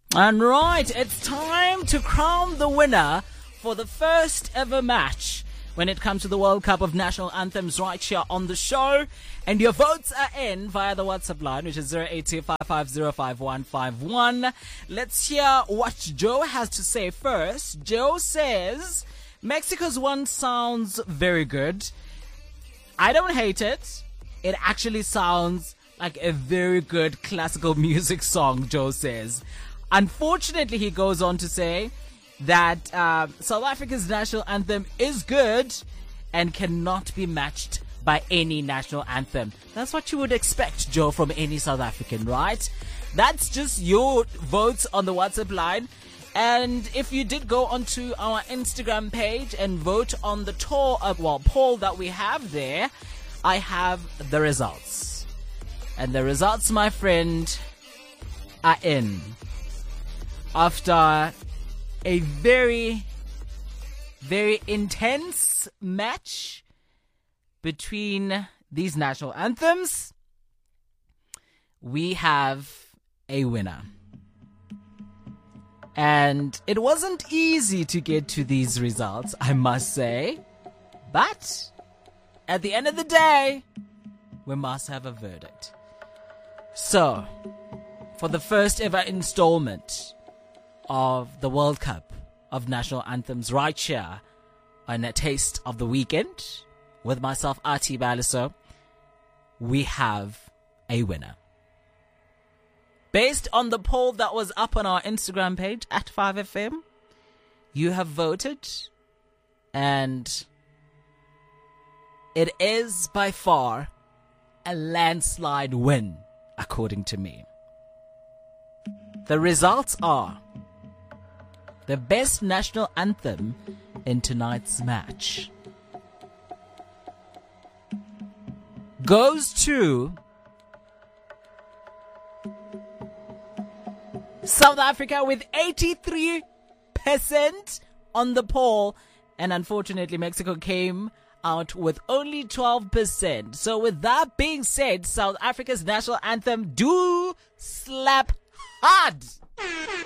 And right, it's time to crown the winner for the first ever match when it comes to the World Cup of National Anthems right here on the show. And your votes are in via the WhatsApp line, which is 08255055151. Let's hear what Joe has to say first. Joe says, Mexico's one sounds very good. I don't hate it. It actually sounds like a very good classical music song, Joe says. Unfortunately, he goes on to say that South Africa's national anthem is good and cannot be matched by any national anthem. That's what you would expect, Joe, from any South African, right? That's just your votes on the WhatsApp line. And if you did go onto our Instagram page and vote on the poll that we have there, I have the results. And the results, my friend, are in. After a very, very intense match between these national anthems, we have a winner. And it wasn't easy to get to these results, I must say. But at the end of the day, we must have a verdict. So, for the first ever installment of the World Cup of National Anthems right here on A Taste of the Weekend with myself, Artie Baliso, we have a winner. Based on the poll that was up on our Instagram page at 5FM, you have voted, and it is by far a landslide win, according to me. The results are: the best national anthem in tonight's match goes to South Africa with 83% on the poll, and unfortunately Mexico came out with only 12%. So with that being said, South Africa's national anthem do slap hard.